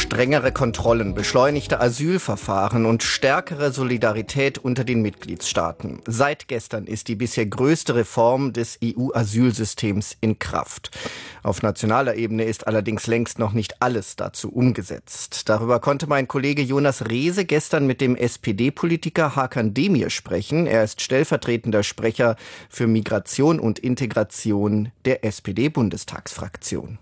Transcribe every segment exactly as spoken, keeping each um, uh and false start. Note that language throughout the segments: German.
Strengere Kontrollen, beschleunigte Asylverfahren und stärkere Solidarität unter den Mitgliedstaaten. Seit gestern ist die bisher größte Reform des E U-Asylsystems in Kraft. Auf nationaler Ebene ist allerdings längst noch nicht alles dazu umgesetzt. Darüber konnte mein Kollege Jonas Rehse gestern mit dem S P D-Politiker Hakan Demir sprechen. Er ist stellvertretender Sprecher für Migration und Integration der S P D-Bundestagsfraktion.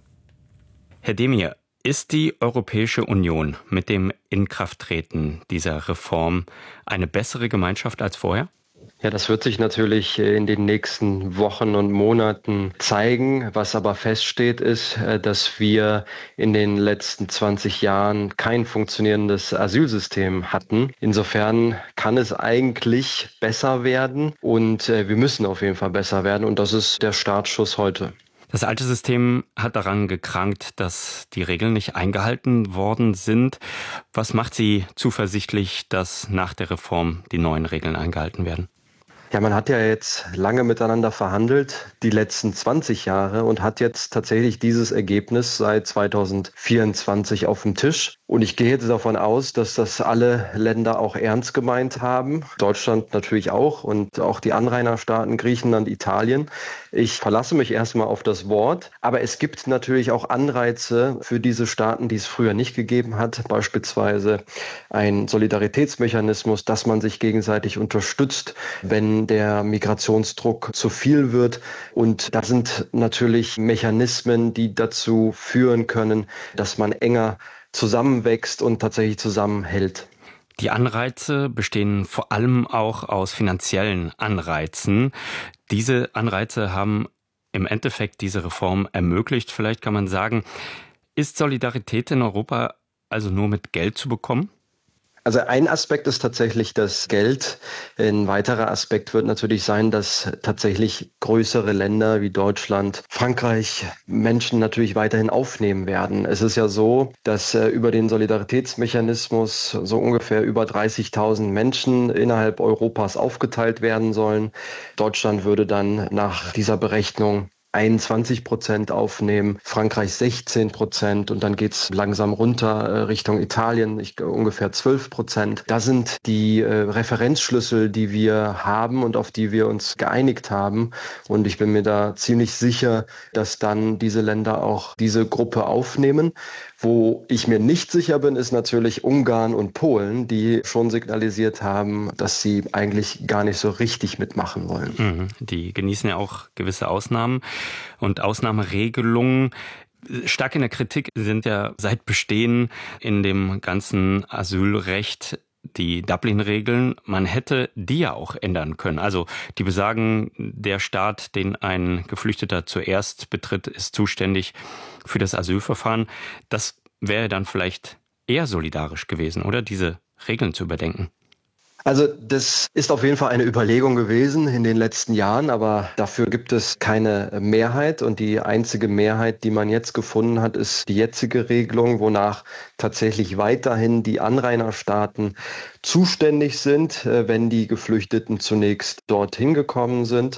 Herr Demir, ist die Europäische Union mit dem Inkrafttreten dieser Reform eine bessere Gemeinschaft als vorher? Ja, das wird sich natürlich in den nächsten Wochen und Monaten zeigen. Was aber feststeht, ist, dass wir in den letzten zwanzig Jahren kein funktionierendes Asylsystem hatten. Insofern kann es eigentlich besser werden und wir müssen auf jeden Fall besser werden und das ist der Startschuss heute. Das alte System hat daran gekrankt, dass die Regeln nicht eingehalten worden sind. Was macht Sie zuversichtlich, dass nach der Reform die neuen Regeln eingehalten werden? Ja, man hat ja jetzt lange miteinander verhandelt, die letzten zwanzig Jahre und hat jetzt tatsächlich dieses Ergebnis seit zweitausendvierundzwanzig auf dem Tisch. Und ich gehe jetzt davon aus, dass das alle Länder auch ernst gemeint haben. Deutschland natürlich auch und auch die Anrainerstaaten, Griechenland, Italien. Ich verlasse mich erstmal auf das Wort. Aber es gibt natürlich auch Anreize für diese Staaten, die es früher nicht gegeben hat. Beispielsweise ein Solidaritätsmechanismus, dass man sich gegenseitig unterstützt, wenn der Migrationsdruck zu viel wird. Und da sind natürlich Mechanismen, die dazu führen können, dass man enger zusammenwächst und tatsächlich zusammenhält. Die Anreize bestehen vor allem auch aus finanziellen Anreizen. Diese Anreize haben im Endeffekt diese Reform ermöglicht. Vielleicht kann man sagen, ist Solidarität in Europa also nur mit Geld zu bekommen? Also ein Aspekt ist tatsächlich das Geld. Ein weiterer Aspekt wird natürlich sein, dass tatsächlich größere Länder wie Deutschland, Frankreich Menschen natürlich weiterhin aufnehmen werden. Es ist ja so, dass äh, über den Solidaritätsmechanismus so ungefähr über dreißigtausend Menschen innerhalb Europas aufgeteilt werden sollen. Deutschland würde dann nach dieser Berechnung einundzwanzig Prozent aufnehmen, Frankreich sechzehn Prozent und dann geht's langsam runter äh, Richtung Italien, ich, ungefähr zwölf Prozent. Das sind die äh, Referenzschlüssel, die wir haben und auf die wir uns geeinigt haben. Und ich bin mir da ziemlich sicher, dass dann diese Länder auch diese Gruppe aufnehmen. Wo ich mir nicht sicher bin, ist natürlich Ungarn und Polen, die schon signalisiert haben, dass sie eigentlich gar nicht so richtig mitmachen wollen. Mhm. Die genießen ja auch gewisse Ausnahmen und Ausnahmeregelungen. Stark in der Kritik sind ja seit Bestehen in dem ganzen Asylrecht die Dublin-Regeln. Man hätte die ja auch ändern können. Also die besagen, der Staat, den ein Geflüchteter zuerst betritt, ist zuständig für das Asylverfahren. Das wäre dann vielleicht eher solidarisch gewesen, oder? Diese Regeln zu überdenken. Also das ist auf jeden Fall eine Überlegung gewesen in den letzten Jahren, aber dafür gibt es keine Mehrheit und die einzige Mehrheit, die man jetzt gefunden hat, ist die jetzige Regelung, wonach tatsächlich weiterhin die Anrainerstaaten zuständig sind, wenn die Geflüchteten zunächst dorthin gekommen sind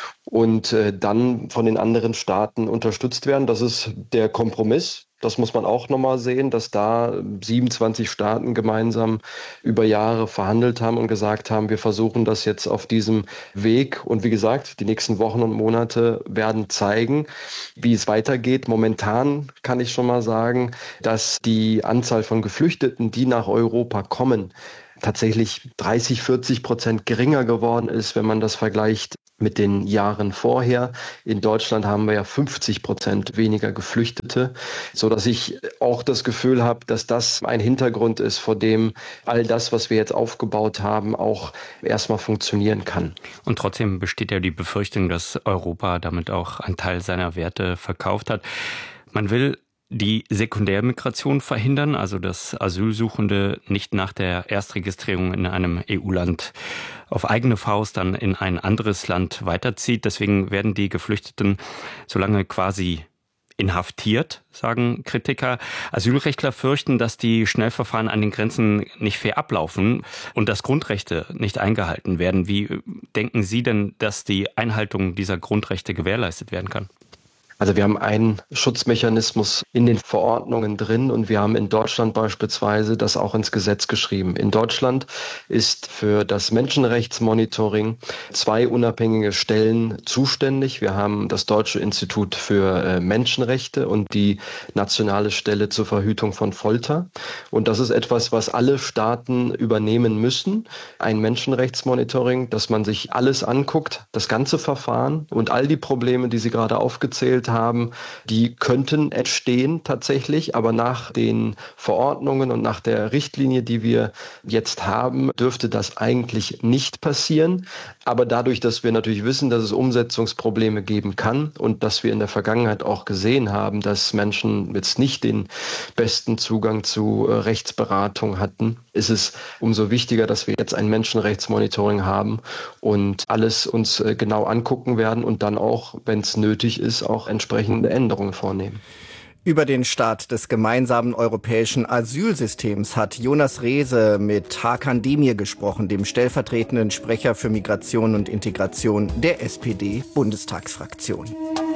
und dann von den anderen Staaten unterstützt werden. Das ist der Kompromiss. Das muss man auch nochmal sehen, dass da siebenundzwanzig Staaten gemeinsam über Jahre verhandelt haben und gesagt haben, wir versuchen das jetzt auf diesem Weg. Und wie gesagt, die nächsten Wochen und Monate werden zeigen, wie es weitergeht. Momentan kann ich schon mal sagen, dass die Anzahl von Geflüchteten, die nach Europa kommen, tatsächlich dreißig, vierzig Prozent geringer geworden ist, wenn man das vergleicht mit den Jahren vorher. In Deutschland haben wir ja fünfzig Prozent weniger Geflüchtete, so dass ich auch das Gefühl habe, dass das ein Hintergrund ist, vor dem all das, was wir jetzt aufgebaut haben, auch erstmal funktionieren kann. Und trotzdem besteht ja die Befürchtung, dass Europa damit auch einen Teil seiner Werte verkauft hat. Man will die Sekundärmigration verhindern, also dass Asylsuchende nicht nach der Erstregistrierung in einem E U-Land auf eigene Faust dann in ein anderes Land weiterzieht. Deswegen werden die Geflüchteten so lange quasi inhaftiert, sagen Kritiker. Asylrechtler fürchten, dass die Schnellverfahren an den Grenzen nicht fair ablaufen und dass Grundrechte nicht eingehalten werden. Wie denken Sie denn, dass die Einhaltung dieser Grundrechte gewährleistet werden kann? Also wir haben einen Schutzmechanismus in den Verordnungen drin und wir haben in Deutschland beispielsweise das auch ins Gesetz geschrieben. In Deutschland ist für das Menschenrechtsmonitoring zwei unabhängige Stellen zuständig. Wir haben das Deutsche Institut für Menschenrechte und die Nationale Stelle zur Verhütung von Folter. Und das ist etwas, was alle Staaten übernehmen müssen. Ein Menschenrechtsmonitoring, dass man sich alles anguckt, das ganze Verfahren und all die Probleme, die Sie gerade aufgezählt haben, die könnten entstehen tatsächlich, aber nach den Verordnungen und nach der Richtlinie, die wir jetzt haben, dürfte das eigentlich nicht passieren. Aber dadurch, dass wir natürlich wissen, dass es Umsetzungsprobleme geben kann und dass wir in der Vergangenheit auch gesehen haben, dass Menschen jetzt nicht den besten Zugang zu Rechtsberatung hatten, ist es umso wichtiger, dass wir jetzt ein Menschenrechtsmonitoring haben und alles uns genau angucken werden und dann auch, wenn es nötig ist, auch entsprechende Änderungen vornehmen. Über den Start des gemeinsamen europäischen Asylsystems hat Jonas Rehse mit Hakan Demir gesprochen, dem stellvertretenden Sprecher für Migration und Integration der S P D-Bundestagsfraktion.